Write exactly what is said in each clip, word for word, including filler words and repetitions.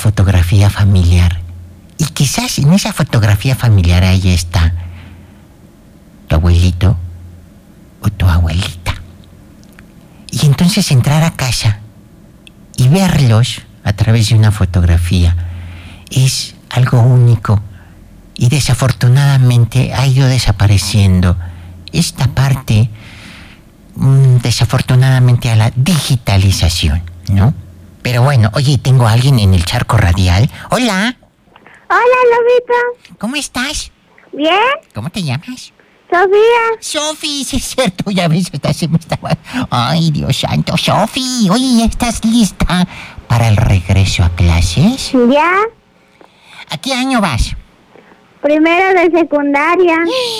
fotografía familiar. Y quizás en esa fotografía familiar ahí está tu abuelito o tu abuelita. Y entonces entrar a casa y verlos a través de una fotografía es algo único. Y desafortunadamente ha ido desapareciendo esta parte, mmm, desafortunadamente, a la digitalización, ¿no? Pero bueno, oye, tengo a alguien en el charco radial. ¡Hola! Hola, Lobito. ¿Cómo estás? Bien. ¿Cómo te llamas? Sofía. Sofi, sí es cierto, ya ves, hasta se me estaba... Ay, Dios santo, Sofi, oye, ¿estás lista para el regreso a clases? Ya. ¿A qué año vas? Primero de secundaria.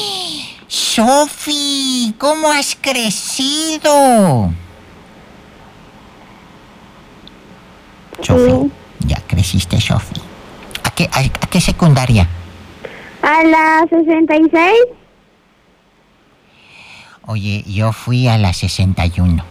Sofi, ¿cómo has crecido? Sofi, Sí. ya creciste, Sofi. ¿A qué, a, a qué secundaria? A la sesenta y seis. Oye, yo fui a la sesenta y uno.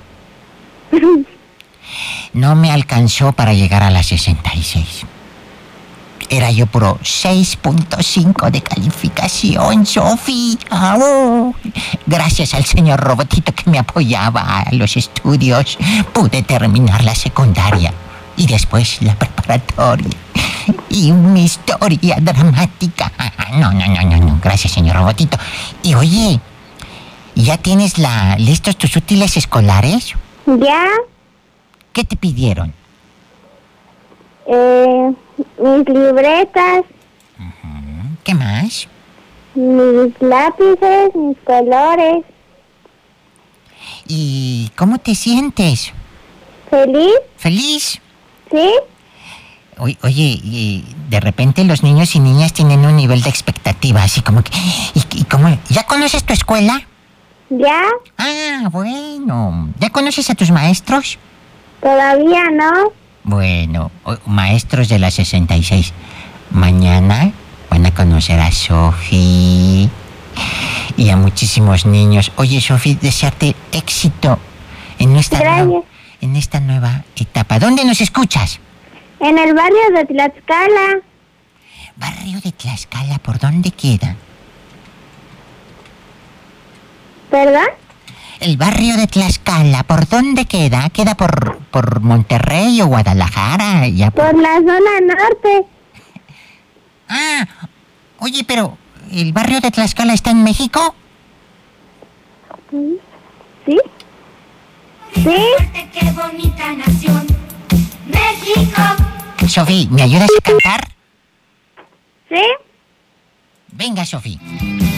No me alcanzó para llegar a la sesenta y seis. Era yo puro seis punto cinco de calificación, Sofi. Oh, gracias al señor Robotito que me apoyaba a los estudios, pude terminar la secundaria y después la preparatoria. Y una historia dramática. No, no, no, no, no. Gracias, señor Robotito. Y oye, ¿ya tienes la listos tus útiles escolares? Ya. ¿Qué te pidieron? Eh, mis libretas, Uh-huh. ¿Qué más? mis lápices, mis colores. ¿Y cómo te sientes? ¿Feliz? ¿Feliz? ¿Sí? Oye, oye, y de repente los niños y niñas tienen un nivel de expectativa, así como que... ¿Y, y cómo? ¿Ya conoces tu escuela? Ya. Ah, bueno. ¿Ya conoces a tus maestros? Todavía no. Bueno, o- maestros de la sesenta y seis. Mañana van a conocer a Sofi y a muchísimos niños. Oye, Sofi, desearte éxito en esta, Gracias. nue- en esta nueva etapa. ¿Dónde nos escuchas? En el barrio de Tlaxcala. Barrio de Tlaxcala, ¿por dónde queda? ¿Perdón? El barrio de Tlaxcala, ¿por dónde queda? ¿Queda por, por Monterrey o Guadalajara? Ya por... Por la zona norte. Ah, oye, pero ¿el barrio de Tlaxcala está en México? ¿Sí? ¿Sí? ¡Qué bonita nación! ¡México! Sofi, ¿me ayudas a cantar? ¿Sí? Venga, Sofi.